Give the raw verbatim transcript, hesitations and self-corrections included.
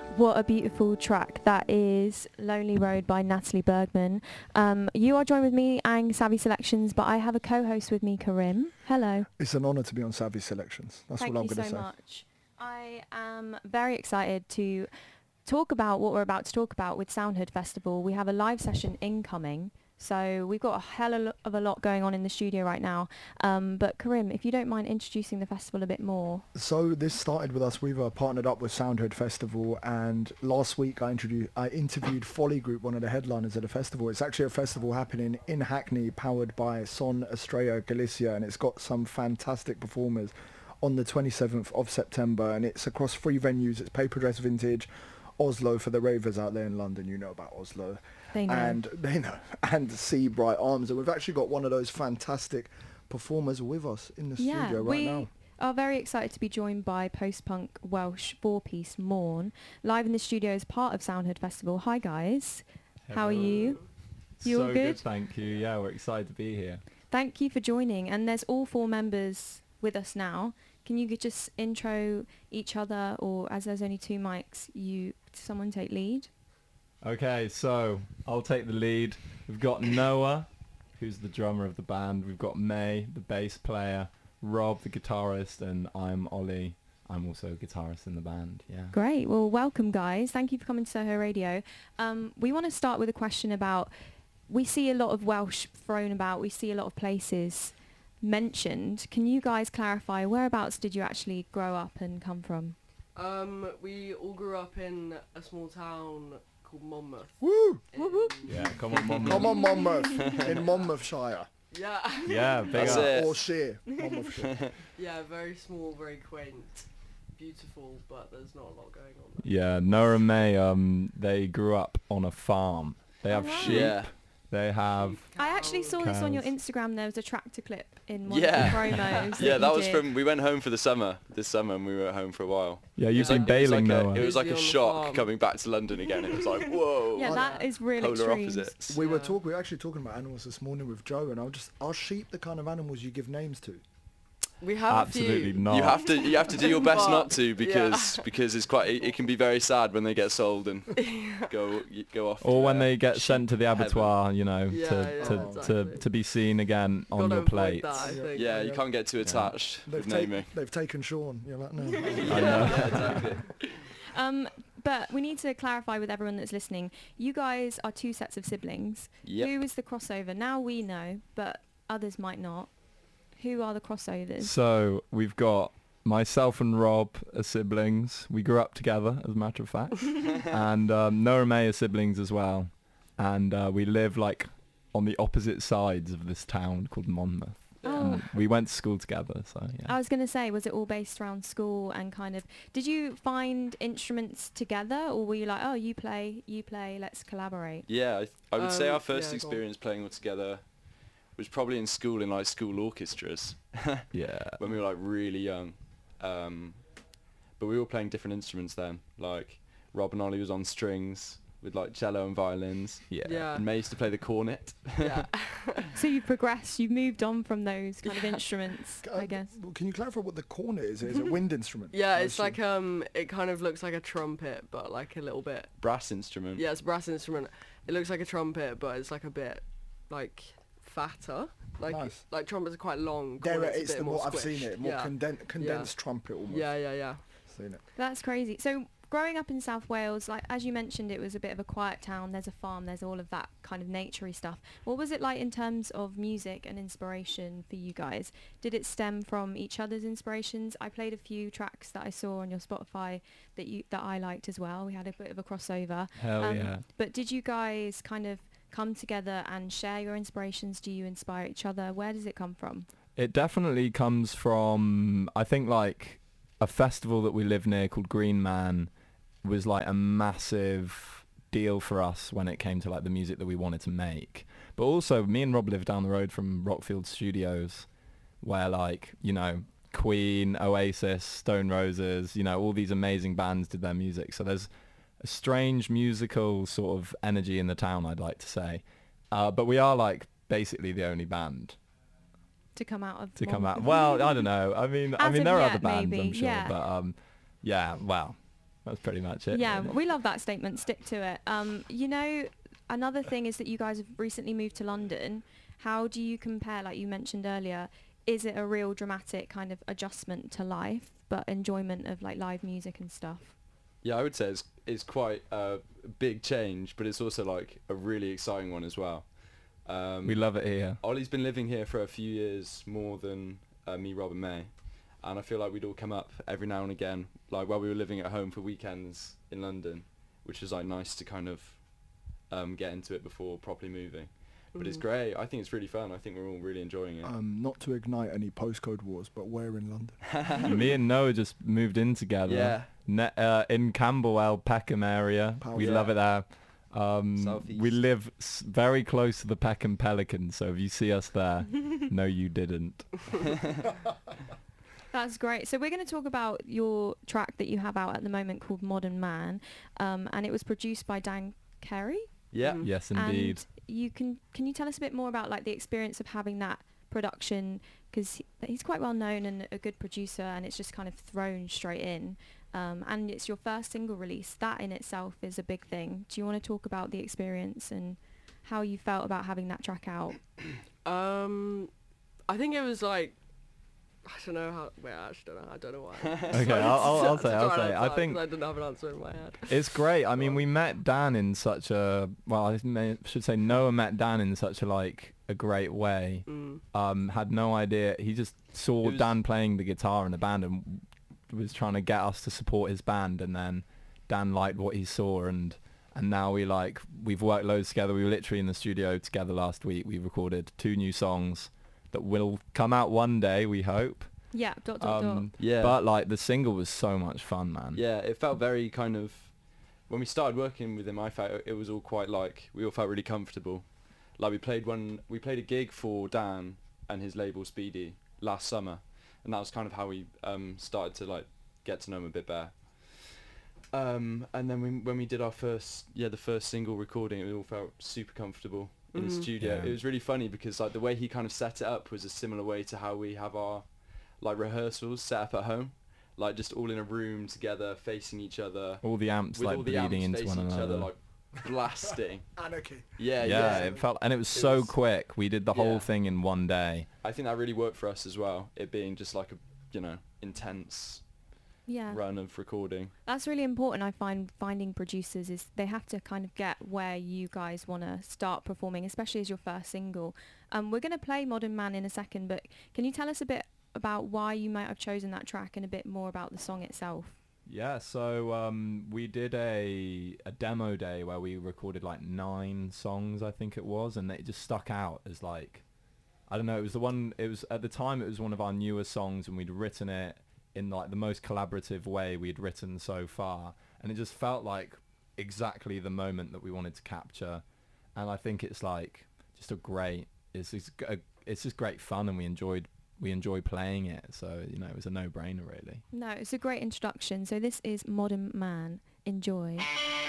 What a beautiful track. That is Lonely Road by Natalie Bergman. Um, you are joined with me, Ang, Savvy Selections, but I have a co-host with me, Karim. Hello. It's an honour to be on Savvy Selections. That's Thank all I'm you going to so say. much. I am very excited to talk about what we're about to talk about with Soundhood Festival. We have a live session incoming. So we've got a hell of a lot going on in the studio right now. Um, but Karim, if you don't mind introducing the festival a bit more. So this started with us. We've uh, partnered up with Soundhood Festival, and last week I, introduced, I interviewed Folly Group, one of the headliners at the festival. It's actually a festival happening in Hackney, powered by Son Estrella Galicia, and it's got some fantastic performers on the twenty-seventh of September, and it's across three venues. It's Paper Dress Vintage, Oslo for the ravers out there in London. You know about Oslo. They know. And they know, and Sea Bright Arms, and we've actually got one of those fantastic performers with us in the Yeah, studio right we now. are very excited to be joined by post-punk Welsh four-piece Morn, live in the studio as part of Soundhood Festival. Hi guys, how are you? You all so good? Thank you. Yeah, we're excited to be here. Thank you for joining. And there's all four members with us now. Can you just intro each other, or as there's only two mics, you someone take lead? Okay, so I'll take the lead. We've got Noah, who's the drummer of the band. We've got May, the bass player, Rob, the guitarist, and I'm Ollie. I'm also a guitarist in the band, yeah. Great. Well, welcome, guys. Thank you for coming to Soho Radio. Um, we want to start with a question about, we see a lot of Welsh thrown about. We see a lot of places mentioned. Can you guys clarify, whereabouts did you actually grow up and come from? Um, we all grew up in a small town called Monmouth. Woo! in- Yeah, come on, Mom. Come on, Monmouth, in Monmouthshire. Yeah. Yeah, big That's up. it. Or Sheer. Monmouthshire. Yeah, very small, very quaint, beautiful, but there's not a lot going on there. Yeah, Noah and May, um, they grew up on a farm. They have Oh, wow. sheep. Yeah. They have... I actually saw this on your Cows. Instagram. There was a tractor clip in one Yeah. of the promos. Yeah, you that was did. from, we went home for the summer, this summer, and we were at home for a while. Yeah, It you've was been like- it was bailing, like a- Noah. It was like a Busy on the shock farm. coming back to London again. It was like, whoa. Yeah, Oh, that is real Polar extremes. opposites. We were Yeah. talking. We were actually talking about animals this morning with Joe, and I was just, are sheep the kind of animals you give names to? We have Absolutely a few. not. You have to you have to do your best But- not to, yeah. because because it's quite it, it can be very sad when they get sold and go y- go off. Or to, when uh, they get sheep sent to the heaven. agotoir, you know, Yeah, to, yeah, to, exactly. to, to be seen again on Gotta your avoid plate. that, I think. Yeah, you can't get too attached They've, with ta- naming. they've taken Sean. You're like, no. I know. Yeah, exactly. Um, but we need to clarify with everyone that's listening. You guys are two sets of siblings. Yep. Who is the crossover? Now we know, but others might not. Who are the crossovers? So we've got myself and Rob are siblings. We grew up together, as a matter of fact. And um, Noah and May are siblings as well. And uh, we live like on the opposite sides of this town called Monmouth. Oh. And we went to school together, so yeah. I was going to say, was it all based around school and kind of, did you find instruments together, or were you like, oh, you play, you play, let's collaborate? Yeah, I, th- I would say Um, our first yeah, go on. experience playing all together was probably in school, in like school orchestras Yeah. when we were like really young. Um, but we were playing different instruments then. Like Rob and Ollie was on strings with like cello and violins. Yeah. Yeah. And May used to play the cornet. Yeah. So you've progressed, you've moved on from those kind of instruments, Uh, I guess. well, Can you clarify what the cornet is? Is it a wind instrument? Yeah, I it's assume? like um, it kind of looks like a trumpet, but like a little bit. Brass instrument. Yeah, it's a brass instrument. It looks like a trumpet, but it's like a bit like fatter. Like Nice. like trumpets are quite long. There cornet's a it's bit the more more I've seen squished. it, more Yeah. conden- condensed trumpet almost. Yeah, yeah, yeah. Seen it. That's crazy. So growing up in South Wales, like as you mentioned, it was a bit of a quiet town. There's a farm. There's all of that kind of naturey stuff. What was it like in terms of music and inspiration for you guys? Did it stem from each other's inspirations? I played a few tracks that I saw on your Spotify that you that I liked as well. We had a bit of a crossover. Hell Um, yeah. But did you guys kind of come together and share your inspirations? Do you inspire each other? Where does it come from? It definitely comes from, I think, like a festival that we live near called Green Man was like a massive deal for us when it came to like the music that we wanted to make. But also, me and Rob live down the road from Rockfield Studios, where like, you know, Queen, Oasis, Stone Roses, you know, all these amazing bands did their music. So there's a strange musical sort of energy in the town, I'd like to say. Uh, but we are like basically the only band To come out of to come Monmouth? out. Well, I don't know. I mean, I As mean, of there are yet, other bands, maybe, I'm sure, yeah. but um, yeah. Well, That's pretty much it. Yeah, we love that statement. Stick to it. Um, you know, another thing is that you guys have recently moved to London. How do you compare, like you mentioned earlier, is it a real dramatic kind of adjustment to life, but enjoyment of like live music and stuff? Yeah, I would say it's it's quite a big change, but it's also like a really exciting one as well. Um, We love it here. Ollie's been living here for a few years more than uh, me, Rob and May, and I feel like we'd all come up every now and again, like while we were living at home for weekends in London, which was like nice to kind of um, get into it before properly moving. But it's Mhm. great. I think it's really fun. I think we're all really enjoying it. Um, not to ignite any postcode wars, but where in London? Me and Noah just moved in together. Yeah. Ne- uh, in Camberwell, Peckham area. We Yeah. love it there. Um, we Southeast. live s- very close to the Peckham Pelicans, so if you see us there, no, you didn't. That's great. So we're going to talk about your track that you have out at the moment called Modern Man, um, and it was produced by Dan Carey. Yeah. Mhm. Yes, indeed. And you can can you tell us a bit more about like the experience of having that production, because he's quite well known and a good producer, and it's just kind of thrown straight in. Um, and it's your first single release. That in itself is a big thing. Do you want to talk about the experience and how you felt about having that track out? Um, I think it was like, I don't know how. Wait, I actually don't know. I don't know why. Okay, I'll- I'll- I'll say, I'll say. I think- I didn't have an answer in my head. It's great. I mean, Well- we met Dan in such a, well, I may, should say Noah met Dan in such a like a great way. Mm. Um, had no idea. He just saw It was- Dan playing the guitar in the band and was trying to get us to support his band, and then Dan liked what he saw, and and now we like we've worked loads together. We were literally in the studio together last week. We recorded two new songs that will come out one day, we hope. Yeah. Dot dot dot. Um, Yeah. But like the single was so much fun, man. Yeah, it felt very kind of, when we started working with him, I felt it was all quite like, we all felt really comfortable. Like we played one, we played a gig for Dan and his label Speedy last summer, and that was kind of how we um, started to like get to know him a bit better. Um, and then we, when we did our first, yeah, the first single recording, it all felt super comfortable in the Mhm. studio. Yeah. It was really funny because like the way he kind of set it up was a similar way to how we have our like rehearsals set up at home, like just all in a room together, facing each other, All the amps with like all the bleeding amps into one facing each another. other, like blasting. Anarchy. Yeah, yeah, yeah. it felt, and it was It so was- quick. We did the whole Yeah. thing in one day. I think that really worked for us as well. It being just like a, you know, intense Yeah. run of recording. That's really important. I find finding producers is they have to kind of get where you guys want to start performing, especially as your first single. Um, we're going to play Modern Man in a second, but can you tell us a bit about why you might have chosen that track and a bit more about the song itself? Yeah, so um, we did a a demo day where we recorded like nine songs, I think it was, and it just stuck out as like, I don't know, it was the one, it was at the time it was one of our newer songs, and we'd written it in like the most collaborative way we'd written so far, and it just felt like exactly the moment that we wanted to capture, and I think it's like just a great, it's it's, a, it's just great fun, and we enjoyed we enjoy playing it, so you know it was a no-brainer really. No, it's a great introduction. So this is Modern Man. Enjoy.